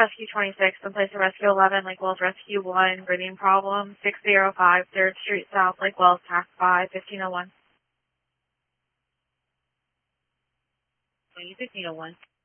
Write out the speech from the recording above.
Rescue 26, someplace to Rescue 11, Lake Wells Rescue 1, breathing problem, 605 3rd Street South, Lake Wells, TAC 5, 1501. 1501.